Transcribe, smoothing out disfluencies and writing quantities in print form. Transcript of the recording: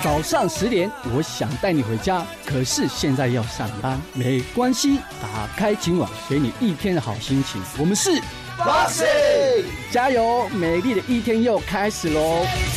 早上10点，我想带你回家，可是现在要上班，没关系，打开今晚，给你一天的好心情。我们是 Boxing， 加油！美丽的一天又开始喽！